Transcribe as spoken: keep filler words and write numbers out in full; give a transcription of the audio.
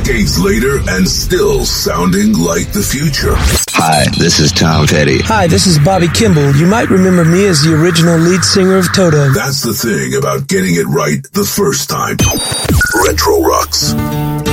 Decades later and still sounding like the future. Hi, this is Tom Petty. Hi, this is Bobby Kimball. You might remember me as the original lead singer of Toto. That's the thing about getting it right the first time. Retro Rocks.